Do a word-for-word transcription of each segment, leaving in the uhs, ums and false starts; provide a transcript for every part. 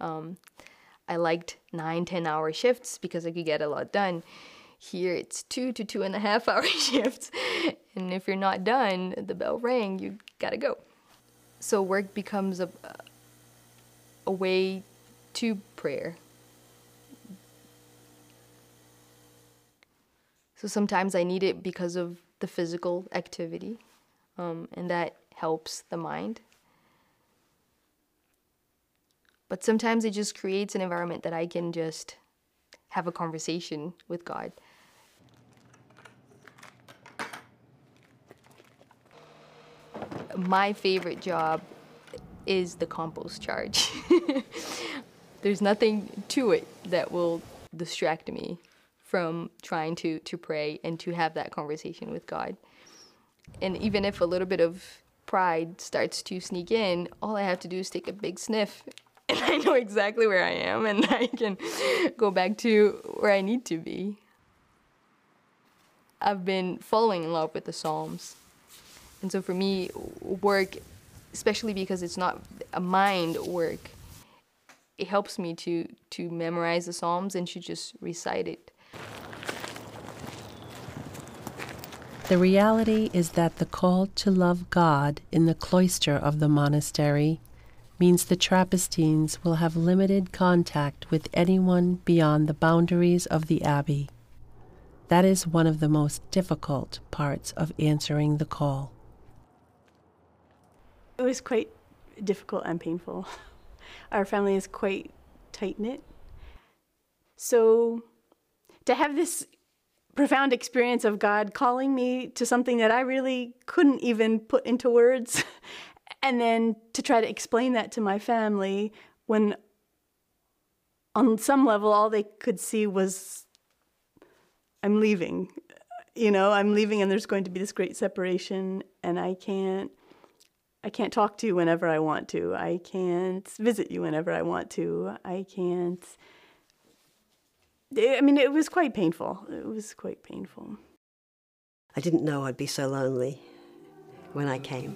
Um, I liked nine, ten hour shifts because I could get a lot done. Here it's two to two and a half hour shifts. And if you're not done, the bell rang, you gotta go. So work becomes a, a way to prayer. So sometimes I need it because of the physical activity, um, and that helps the mind. But sometimes it just creates an environment that I can just have a conversation with God. My favorite job is the compost charge. There's nothing to it that will distract me from trying to, to pray and to have that conversation with God. And even if a little bit of pride starts to sneak in, all I have to do is take a big sniff and I know exactly where I am and I can go back to where I need to be. I've been falling in love with the Psalms. And so for me, work, especially because it's not a mind work, it helps me to, to memorize the Psalms and to just recite it. The reality is that the call to love God in the cloister of the monastery means the Trappistines will have limited contact with anyone beyond the boundaries of the abbey. That is one of the most difficult parts of answering the call. It was quite difficult and painful. Our family is quite tight-knit. So to have this profound experience of God calling me to something that I really couldn't even put into words, and then to try to explain that to my family when on some level all they could see was I'm leaving. You know, I'm leaving and there's going to be this great separation and I can't I can't talk to you whenever I want to. I can't visit you whenever I want to. I can't I mean, it was quite painful. It was quite painful. I didn't know I'd be so lonely when I came.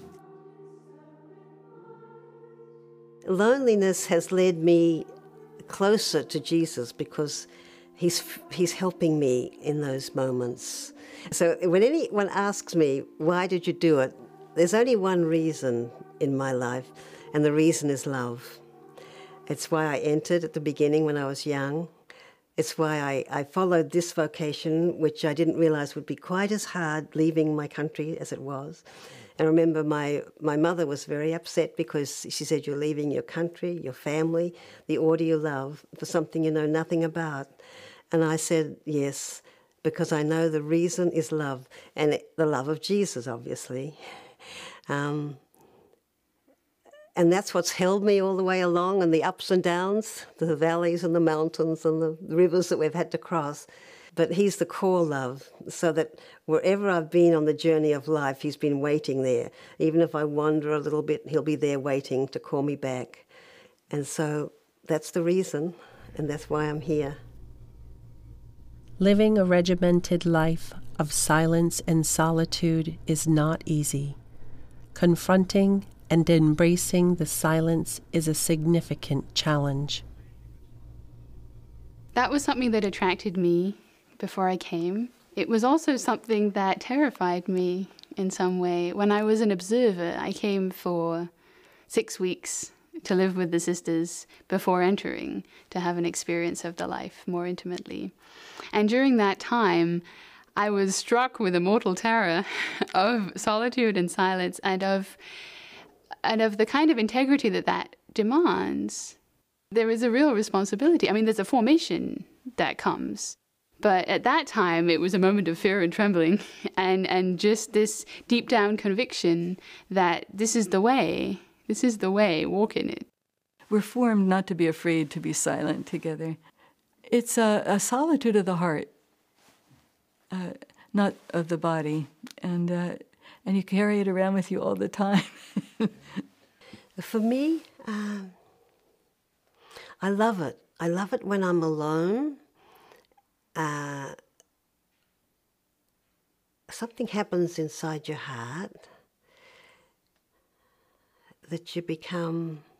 Loneliness has led me closer to Jesus because he's, he's helping me in those moments. So when anyone asks me, why did you do it? There's only one reason in my life, and the reason is love. It's why I entered at the beginning when I was young. It's why I, I followed this vocation, which I didn't realize would be quite as hard leaving my country as it was. And I remember my, my mother was very upset because she said, you're leaving your country, your family, the order you love, for something you know nothing about. And I said, yes, because I know the reason is love, and it, the love of Jesus, obviously. Um, And that's what's held me all the way along, and the ups and downs, the valleys and the mountains and the rivers that we've had to cross. But he's the core love, so that wherever I've been on the journey of life, he's been waiting there. Even if I wander a little bit, he'll be there waiting to call me back. And so that's the reason, and that's why I'm here. Living a regimented life of silence and solitude is not easy. Confronting and embracing the silence is a significant challenge. That was something that attracted me before I came. It was also something that terrified me in some way. When I was an observer, I came for six weeks to live with the sisters before entering, to have an experience of the life more intimately. And during that time, I was struck with a mortal terror of solitude and silence, and of and of the kind of integrity that that demands. There is a real responsibility. I mean, there's a formation that comes. But at that time, it was a moment of fear and trembling, and, and just this deep down conviction that this is the way, this is the way, walk in it. We're formed not to be afraid to be silent together. It's a, a solitude of the heart, uh, not of the body. And uh, and you carry it around with you all the time. For me, um, I love it. I love it when I'm alone. Uh, something happens inside your heart that you become